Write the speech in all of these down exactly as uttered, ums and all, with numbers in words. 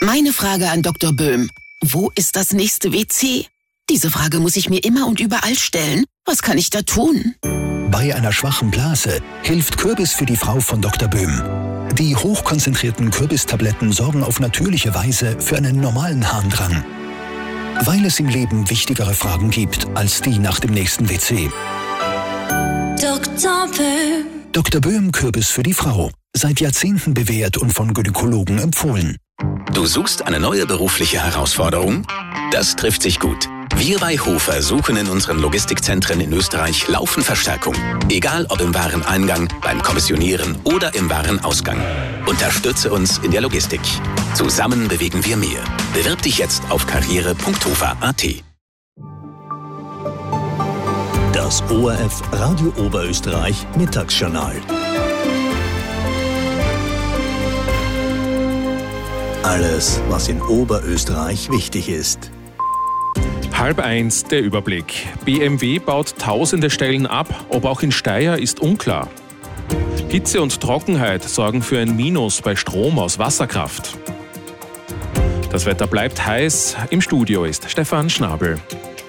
Meine Frage an Doktor Böhm. Wo ist das nächste W C? Diese Frage muss ich mir immer und überall stellen. Was kann ich da tun? Bei einer schwachen Blase hilft Kürbis für die Frau von Doktor Böhm. Die hochkonzentrierten Kürbistabletten sorgen auf natürliche Weise für einen normalen Harndrang. Weil es im Leben wichtigere Fragen gibt als die nach dem nächsten W C. Doktor Böhm. Doktor Böhm Kürbis für die Frau. Seit Jahrzehnten bewährt und von Gynäkologen empfohlen. Du suchst eine neue berufliche Herausforderung? Das trifft sich gut. Wir bei Hofer suchen in unseren Logistikzentren in Österreich laufend Verstärkung. Egal ob im Wareneingang, beim Kommissionieren oder im Warenausgang. Unterstütze uns in der Logistik. Zusammen bewegen wir mehr. Bewirb dich jetzt auf karriere punkt hofer punkt at. Das O R F Radio Oberösterreich Mittagsjournal. Alles, was in Oberösterreich wichtig ist. Halb eins, der Überblick. B M W baut tausende Stellen ab, ob auch in Steyr ist unklar. Hitze und Trockenheit sorgen für ein Minus bei Strom aus Wasserkraft. Das Wetter bleibt heiß. Im Studio ist Stefan Schnabel.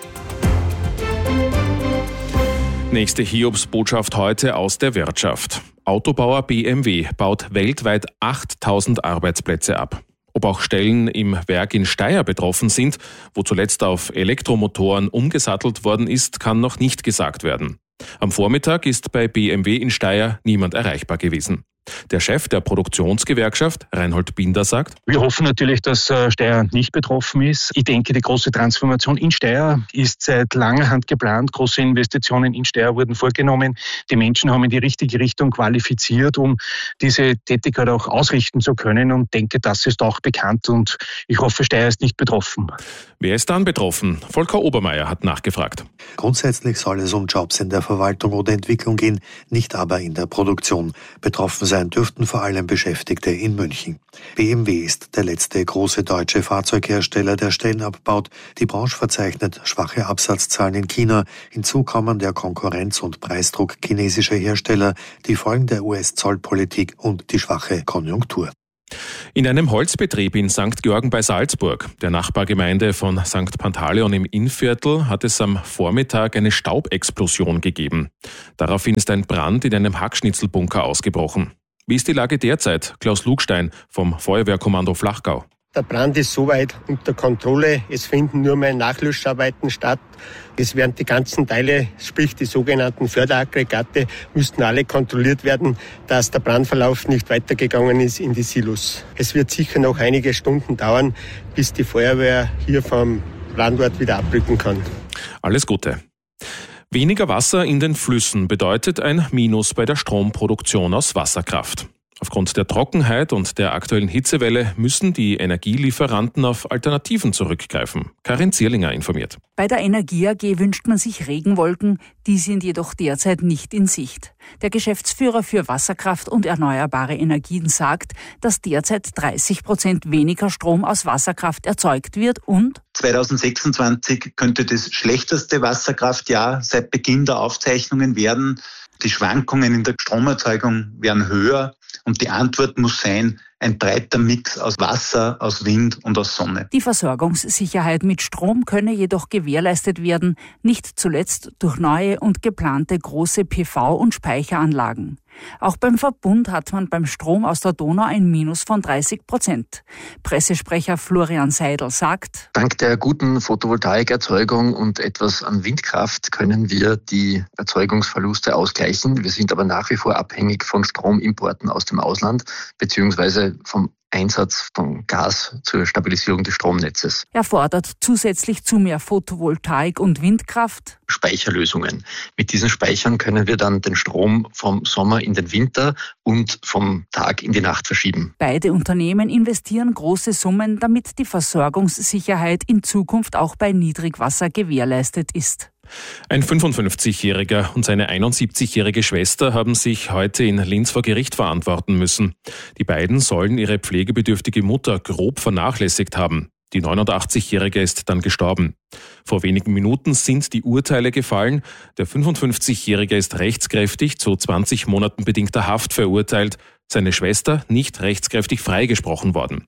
Nächste Hiobsbotschaft heute aus der Wirtschaft. Autobauer B M W baut weltweit achttausend Arbeitsplätze ab. Ob auch Stellen im Werk in Steyr betroffen sind, wo zuletzt auf Elektromotoren umgesattelt worden ist, kann noch nicht gesagt werden. Am Vormittag ist bei B M W in Steyr niemand erreichbar gewesen. Der Chef der Produktionsgewerkschaft, Reinhold Binder, sagt: Wir hoffen natürlich, dass Steyr nicht betroffen ist. Ich denke, die große Transformation in Steyr ist seit langer Hand geplant. Große Investitionen in Steyr wurden vorgenommen. Die Menschen haben in die richtige Richtung qualifiziert, um diese Tätigkeit auch ausrichten zu können. Und denke, das ist auch bekannt. Und ich hoffe, Steyr ist nicht betroffen. Wer ist dann betroffen? Volker Obermeier hat nachgefragt. Grundsätzlich soll es um Jobs in der Verwaltung oder Entwicklung gehen, nicht aber in der Produktion. Betroffen sein dürften vor allem Beschäftigte in München. B M W ist der letzte große deutsche Fahrzeughersteller, der Stellen abbaut. Die Branche verzeichnet schwache Absatzzahlen in China. Hinzu kommen der Konkurrenz- und Preisdruck chinesischer Hersteller, die Folgen der U S-Zollpolitik und die schwache Konjunktur. In einem Holzbetrieb in Sankt Georgen bei Salzburg, der Nachbargemeinde von Sankt Pantaleon im Innviertel, hat es am Vormittag eine Staubexplosion gegeben. Daraufhin ist ein Brand in einem Hackschnitzelbunker ausgebrochen. Wie ist die Lage derzeit? Klaus Lugstein vom Feuerwehrkommando Flachgau. Der Brand ist soweit unter Kontrolle. Es finden nur mehr Nachlöscharbeiten statt. Es werden die ganzen Teile, sprich die sogenannten Förderaggregate, müssten alle kontrolliert werden, dass der Brandverlauf nicht weitergegangen ist in die Silos. Es wird sicher noch einige Stunden dauern, bis die Feuerwehr hier vom Brandort wieder abrücken kann. Alles Gute. Weniger Wasser in den Flüssen bedeutet ein Minus bei der Stromproduktion aus Wasserkraft. Aufgrund der Trockenheit und der aktuellen Hitzewelle müssen die Energielieferanten auf Alternativen zurückgreifen. Karin Zierlinger informiert. Bei der Energie A G wünscht man sich Regenwolken, die sind jedoch derzeit nicht in Sicht. Der Geschäftsführer für Wasserkraft und erneuerbare Energien sagt, dass derzeit dreißig Prozent weniger Strom aus Wasserkraft erzeugt wird und zweitausendsechsundzwanzig könnte das schlechteste Wasserkraftjahr seit Beginn der Aufzeichnungen werden. Die Schwankungen in der Stromerzeugung werden höher und die Antwort muss sein, ein breiter Mix aus Wasser, aus Wind und aus Sonne. Die Versorgungssicherheit mit Strom könne jedoch gewährleistet werden, nicht zuletzt durch neue und geplante große P V- und Speicheranlagen. Auch beim Verbund hat man beim Strom aus der Donau ein Minus von dreißig Prozent. Pressesprecher Florian Seidel sagt: Dank der guten Photovoltaikerzeugung und etwas an Windkraft können wir die Erzeugungsverluste ausgleichen. Wir sind aber nach wie vor abhängig von Stromimporten aus dem Ausland bzw. vom Einsatz von Gas zur Stabilisierung des Stromnetzes. Er fordert zusätzlich zu mehr Photovoltaik und Windkraft Speicherlösungen. Mit diesen Speichern können wir dann den Strom vom Sommer in den Winter und vom Tag in die Nacht verschieben. Beide Unternehmen investieren große Summen, damit die Versorgungssicherheit in Zukunft auch bei Niedrigwasser gewährleistet ist. Ein fünfundfünfzigjähriger und seine einundsiebzigjährige Schwester haben sich heute in Linz vor Gericht verantworten müssen. Die beiden sollen ihre pflegebedürftige Mutter grob vernachlässigt haben. Die neunundachtzigjährige ist dann gestorben. Vor wenigen Minuten sind die Urteile gefallen. Der fünfundfünfzigjährige ist rechtskräftig zu zwanzig Monaten bedingter Haft verurteilt. Seine Schwester nicht rechtskräftig freigesprochen worden.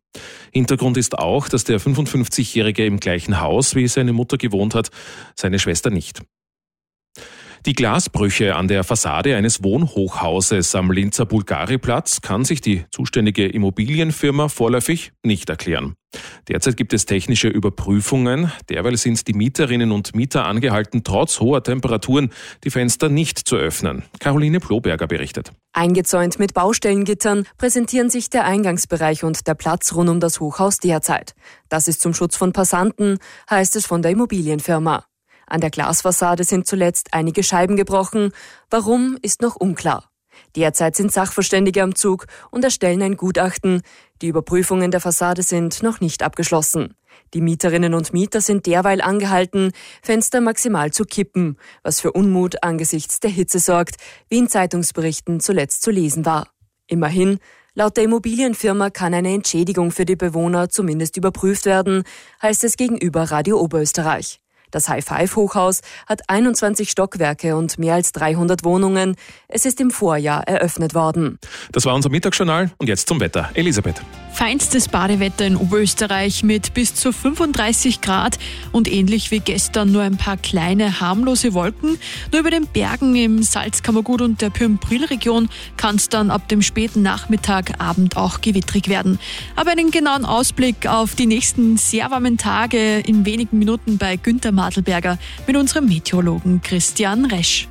Hintergrund ist auch, dass der fünfundfünfzigjährige im gleichen Haus wie seine Mutter gewohnt hat, seine Schwester nicht. Die Glasbrüche an der Fassade eines Wohnhochhauses am Linzer Bulgariplatz kann sich die zuständige Immobilienfirma vorläufig nicht erklären. Derzeit gibt es technische Überprüfungen. Derweil sind die Mieterinnen und Mieter angehalten, trotz hoher Temperaturen die Fenster nicht zu öffnen. Caroline Ploberger berichtet. Eingezäunt mit Baustellengittern präsentieren sich der Eingangsbereich und der Platz rund um das Hochhaus derzeit. Das ist zum Schutz von Passanten, heißt es von der Immobilienfirma. An der Glasfassade sind zuletzt einige Scheiben gebrochen. Warum, ist noch unklar. Derzeit sind Sachverständige am Zug und erstellen ein Gutachten. Die Überprüfungen der Fassade sind noch nicht abgeschlossen. Die Mieterinnen und Mieter sind derweil angehalten, Fenster maximal zu kippen, was für Unmut angesichts der Hitze sorgt, wie in Zeitungsberichten zuletzt zu lesen war. Immerhin, laut der Immobilienfirma kann eine Entschädigung für die Bewohner zumindest überprüft werden, heißt es gegenüber Radio Oberösterreich. Das High-Five-Hochhaus hat einundzwanzig Stockwerke und mehr als dreihundert Wohnungen. Es ist im Vorjahr eröffnet worden. Das war unser Mittagsjournal und jetzt zum Wetter. Elisabeth. Feinstes Badewetter in Oberösterreich mit bis zu fünfunddreißig Grad und ähnlich wie gestern nur ein paar kleine harmlose Wolken. Nur über den Bergen im Salzkammergut und der Pyrenbrühl-Region kann es dann ab dem späten Nachmittag, Abend auch gewittrig werden. Aber einen genauen Ausblick auf die nächsten sehr warmen Tage in wenigen Minuten bei Günther Madelberger mit unserem Meteorologen Christian Resch.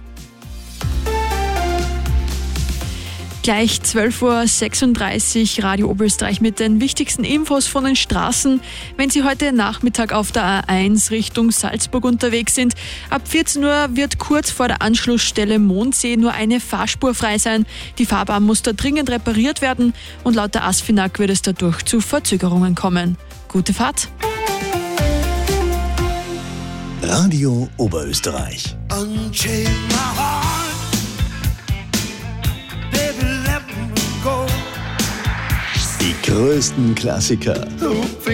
Gleich zwölf Uhr sechsunddreißig Radio Oberösterreich mit den wichtigsten Infos von den Straßen. Wenn Sie heute Nachmittag auf der A eins Richtung Salzburg unterwegs sind, ab vierzehn Uhr wird kurz vor der Anschlussstelle Mondsee nur eine Fahrspur frei sein. Die Fahrbahn muss da dringend repariert werden und laut der ASFINAG wird es dadurch zu Verzögerungen kommen. Gute Fahrt! Radio Oberösterreich. Die größten Klassiker